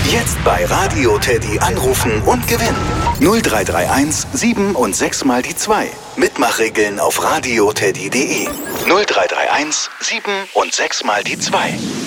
Jetzt bei Radio Teddy anrufen und gewinnen. 0331 7 und 6 mal die 2. Mitmachregeln auf radioteddy.de. 0331 7 und 6 mal die 2.